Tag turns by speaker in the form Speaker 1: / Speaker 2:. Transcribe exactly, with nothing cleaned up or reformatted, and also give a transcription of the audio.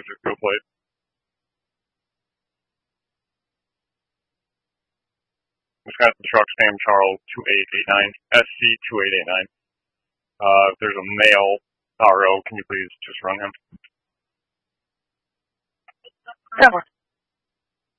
Speaker 1: Mexico plate. Wisconsin truck stamp Charles two eight eight nine, S C two eight eight nine. Uh, if there's a male R O, can you please just run him?
Speaker 2: Cover.